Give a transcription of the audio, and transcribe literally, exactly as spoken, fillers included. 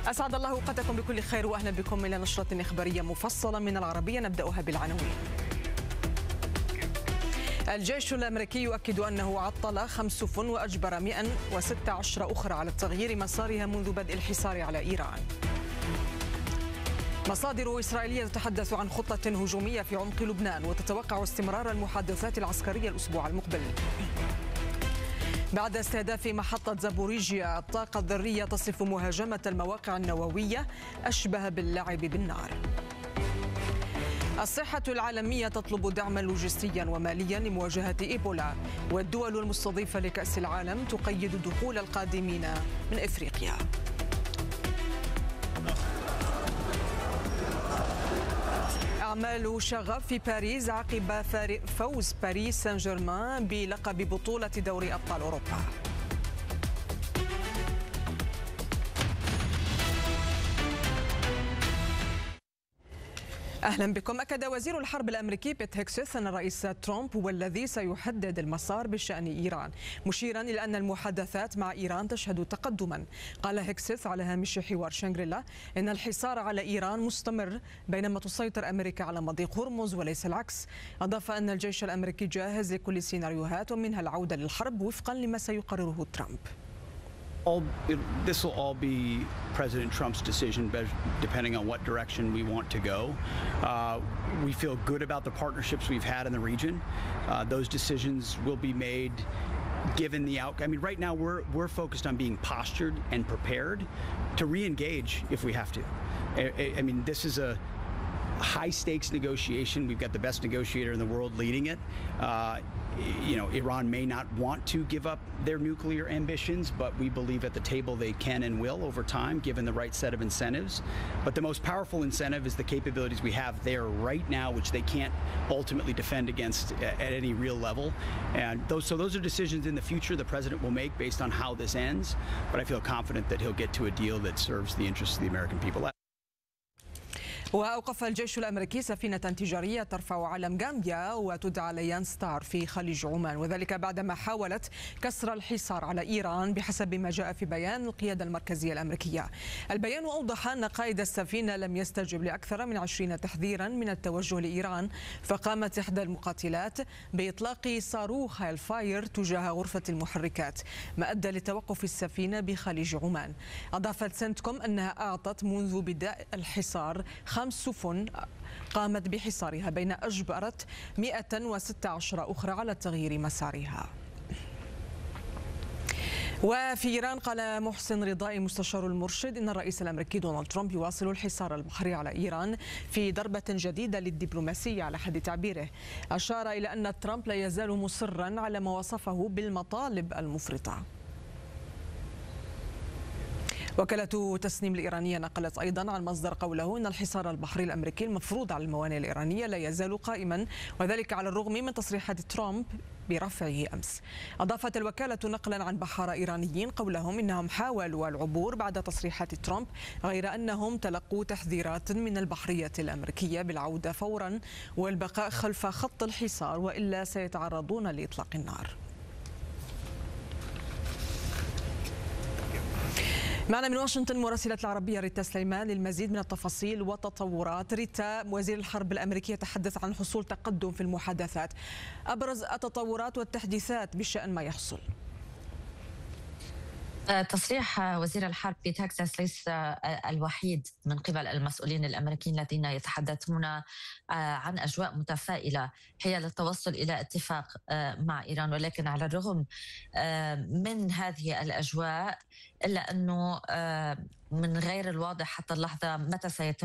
أسعد الله أوقاتكم بكل خير وأهلا بكم إلى نشرة إخبارية مفصلة من العربية. نبدأها بالعناوين. الجيش الأمريكي يؤكد أنه عطل خمس سفن وأجبر مئة وستة عشر أخرى على تغيير مسارها منذ بدء الحصار على إيران. مصادر إسرائيلية تتحدث عن خطة هجومية في عمق لبنان وتتوقع استمرار المحادثات العسكرية الأسبوع المقبل. بعد استهداف محطة زابوريجيا، الطاقة الذرية تصف مهاجمة المواقع النووية أشبه باللعب بالنار. الصحة العالمية تطلب دعما لوجستيا وماليا لمواجهة إيبولا، والدول المستضيفة لكأس العالم تقيد دخول القادمين من إفريقيا. أعمال شغف في باريس عقب فوز باريس سان جيرمان بلقب بطولة دوري أبطال أوروبا. أهلا بكم. أكد وزير الحرب الأمريكي بيت هيكسث أن الرئيس ترامب هو الذي سيحدد المسار بشأن إيران، مشيرا إلى أن المحادثات مع إيران تشهد تقدما. قال هيكسث على هامش حوار شانغريلا إن الحصار على إيران مستمر بينما تسيطر أمريكا على مضيق هرمز وليس العكس. أضاف أن الجيش الأمريكي جاهز لكل السيناريوهات ومنها العودة للحرب وفقا لما سيقرره ترامب. All, it, this will all be President Trump's decision, depending on what direction we want to go. Uh, we feel good about the partnerships we've had in the region. Uh, those decisions will be made given the outcome. I mean, right now we're we're focused on being postured and prepared to re-engage if we have to. I, I mean, this is a high stakes negotiation. We've got the best negotiator in the world leading it. Uh, you know, Iran may not want to give up their nuclear ambitions, but we believe at the table they can and will over time, given the right set of incentives. But the most powerful incentive is the capabilities we have there right now, which they can't ultimately defend against at any real level. And those, so those are decisions in the future the president will make based on how this ends. But I feel confident that he'll get to a deal that serves the interests of the American people. وأوقف الجيش الأمريكي سفينة تجارية ترفع علم غامبيا وتدعى ليان ستار في خليج عمان، وذلك بعدما حاولت كسر الحصار على إيران بحسب ما جاء في بيان القيادة المركزية الأمريكية. البيان أوضح أن قائد السفينة لم يستجب لأكثر من عشرين تحذيرا من التوجه لإيران، فقامت إحدى المقاتلات بإطلاق صاروخ هايلفاير تجاه غرفة المحركات ما أدى لتوقف السفينة بخليج عمان. أضافت سنتكوم أنها أعطت منذ بداية الحصار خمس سفن قامت بحصارها بين أجبرت مئة وستة عشر أخرى على تغيير مسارها. وفي إيران قال محسن رضائي مستشار المرشد إن الرئيس الأمريكي دونالد ترامب يواصل الحصار البحري على إيران في ضربة جديدة للدبلوماسية على حد تعبيره. أشار إلى أن ترامب لا يزال مصرا على ما وصفه بالمطالب المفرطة. وكالة تسنيم الإيرانية نقلت أيضا عن مصدر قوله إن الحصار البحري الأمريكي المفروض على الموانئ الإيرانية لا يزال قائما، وذلك على الرغم من تصريحات ترامب برفعه أمس. أضافت الوكالة نقلا عن بحارة إيرانيين قولهم إنهم حاولوا العبور بعد تصريحات ترامب، غير أنهم تلقوا تحذيرات من البحرية الأمريكية بالعودة فورا والبقاء خلف خط الحصار وإلا سيتعرضون لإطلاق النار. معنا من واشنطن مراسلة العربية ريتا سليمان للمزيد من التفاصيل والتطورات. ريتا، وزير الحرب الأمريكي يتحدث عن حصول تقدم في المحادثات، أبرز التطورات والتحديثات بشأن ما يحصل. تصريح وزير الحرب بيت هيكسث ليس الوحيد من قبل المسؤولين الأمريكيين الذين يتحدثون عن أجواء متفائلة حيال التوصل إلى اتفاق مع إيران، ولكن على الرغم من هذه الأجواء إلا أنه من غير الواضح حتى اللحظة متى سيتم